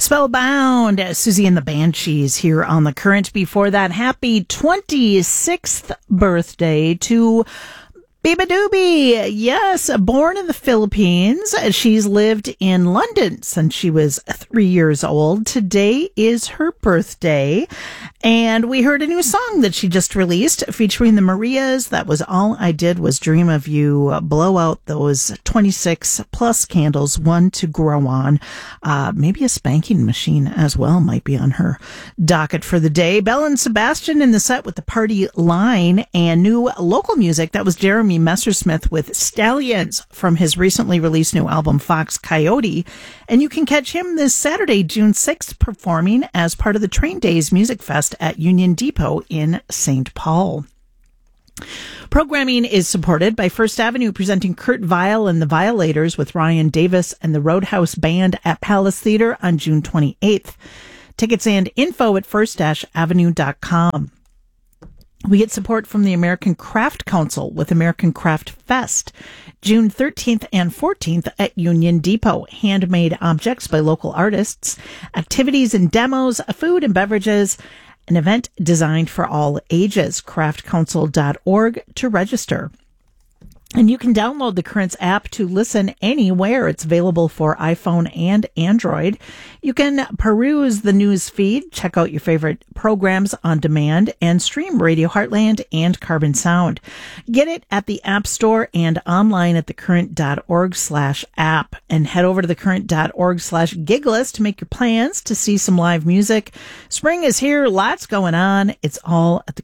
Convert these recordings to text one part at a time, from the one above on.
Spellbound, Susie and the Banshees here on The Current. Before that, happy 26th birthday to Biba Doobie. Yes, born in the Philippines. She's lived in London since she was 3 years old. Today is her birthday. And we heard a new song that she just released featuring the Marias. That was All I Did Was Dream of You. Blow out those 26 plus candles, one to grow on. Maybe a spanking machine as well might be on her docket for the day. Belle and Sebastian in the set with the Party Line, and new local music. That was Jeremy Messersmith with Stallions from his recently released new album Fox Coyote. And you can catch him this Saturday, June 6th, performing as part of the Train Days Music Fest at Union Depot in St. Paul. Programming is supported by First Avenue, presenting Kurt Weill and the Violators with Ryan Davis and the Roadhouse Band at Palace Theater on June 28th. Tickets and info at first-avenue.com. We get support from the American Craft Council with American Craft Fest, June 13th and 14th at Union Depot. Handmade objects by local artists, activities and demos, food and beverages, an event designed for all ages. craftcouncil.org to register. And you can download the Currents app to listen anywhere. It's available for iPhone and Android. You can peruse the news feed, check out your favorite programs on demand, and stream Radio Heartland and Carbon Sound. Get it at the App Store and online at thecurrent.org/app. And head over to thecurrent.org/giglist to make your plans to see some live music. Spring is here. Lots going on. It's all at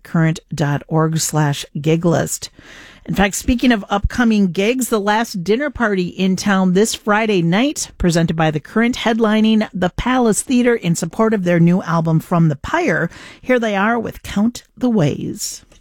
thecurrent.org/giglist. In fact, speaking of upcoming gigs, the Last Dinner Party in town this Friday night, presented by The Current, headlining the Palace Theater in support of their new album From the Pyre. Here they are with Count the Ways.